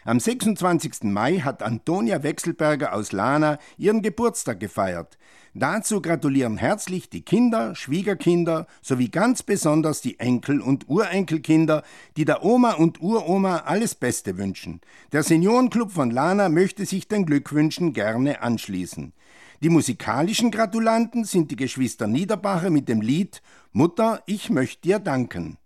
Am 26. Mai hat Antonia Wechselberger aus Lana ihren Geburtstag gefeiert. Dazu gratulieren herzlich die Kinder, Schwiegerkinder sowie ganz besonders die Enkel- und Urenkelkinder, die der Oma und Uroma alles Beste wünschen. Der Seniorenclub von Lana möchte sich den Glückwünschen gerne anschließen. Die musikalischen Gratulanten sind die Geschwister Niederbacher mit dem Lied »Mutter, ich möchte dir danken«.